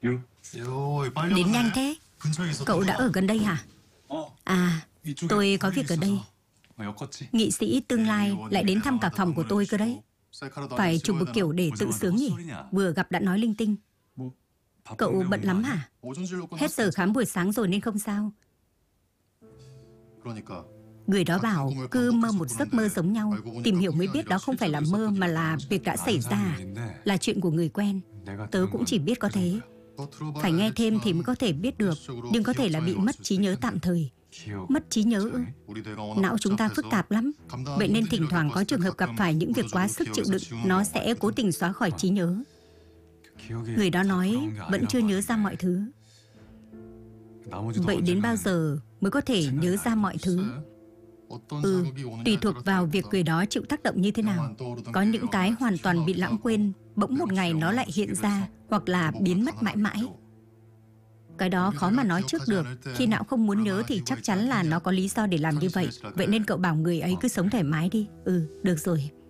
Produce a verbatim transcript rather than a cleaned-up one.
Đến nhanh thế. Cậu đã ở gần đây hả? À, tôi có việc ở đây. Nghị sĩ tương lai lại đến thăm cả phòng của tôi cơ đấy. Phải chụp một kiểu để tự sướng nhỉ? Vừa gặp đã nói linh tinh. Cậu bận lắm hả? Hết giờ khám buổi sáng rồi nên không sao. Người đó bảo cứ mơ một giấc mơ giống nhau. Tìm hiểu mới biết đó không phải là mơ mà là việc đã xảy ra. Là chuyện của người quen. Tớ cũng chỉ biết có thế. Phải nghe thêm thì mới có thể biết được. Nhưng có thể là bị mất trí nhớ tạm thời. Mất trí nhớ ư? Não chúng ta phức tạp lắm. Vậy nên thỉnh thoảng có trường hợp gặp phải những việc quá sức chịu đựng, nó sẽ cố tình xóa khỏi trí nhớ. Người đó nói vẫn chưa nhớ ra mọi thứ. Vậy đến bao giờ mới có thể nhớ ra mọi thứ? Ừ, tùy thuộc vào việc người đó chịu tác động như thế nào. Có những cái hoàn toàn bị lãng quên, bỗng một ngày nó lại hiện ra, hoặc là biến mất mãi mãi. Cái đó khó mà nói trước được. Khi não không muốn nhớ thì chắc chắn là nó có lý do để làm như vậy. Vậy nên cậu bảo người ấy cứ sống thoải mái đi. Ừ, được rồi.